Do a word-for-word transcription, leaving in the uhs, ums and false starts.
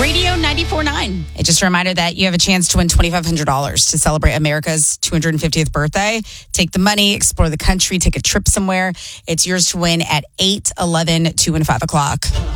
Radio ninety-four point nine. It's just a reminder that you have a chance to win twenty-five hundred dollars to celebrate America's two hundred fiftieth birthday. Take the money, explore the country, take a trip somewhere. It's yours to win at eight, eleven, two, and five o'clock.